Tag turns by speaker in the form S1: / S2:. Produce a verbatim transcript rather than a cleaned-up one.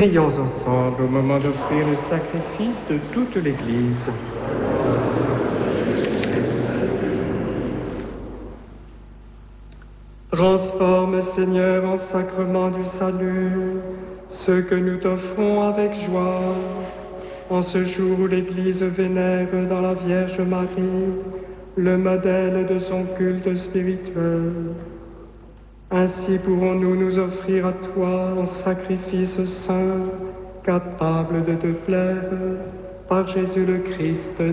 S1: Prions ensemble au moment d'offrir le sacrifice de toute l'Église. Transforme, Seigneur, en sacrement du salut, ce que nous t'offrons avec joie. En ce jour où l'Église vénère dans la Vierge Marie le modèle de son culte spirituel. Ainsi pourrons-nous nous offrir à toi en sacrifice saint, capable de te plaire, par Jésus le Christ,